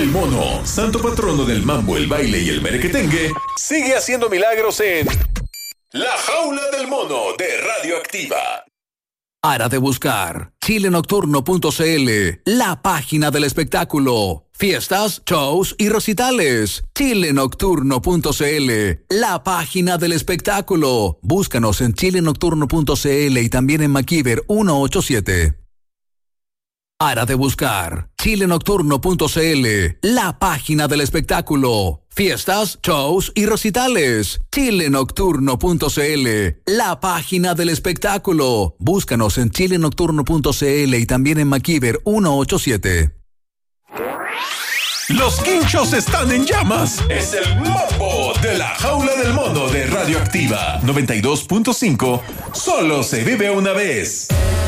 El mono, santo patrono del mambo, el baile y el merequetengue, sigue haciendo milagros en La Jaula del Mono de Radioactiva. Para de buscar chilenocturno.cl, la página del espectáculo. Fiestas, shows y recitales. chilenocturno.cl, la página del espectáculo. Búscanos en chilenocturno.cl y también en MacGyver 187. Para de buscar chilenocturno.cl, la página del espectáculo. Fiestas, shows y recitales. chilenocturno.cl, la página del espectáculo. Búscanos en chilenocturno.cl y también en MacGyver 187. Los quinchos están en llamas. Es el mambo de La Jaula del Mono de Radioactiva 92.5. Solo se vive una vez.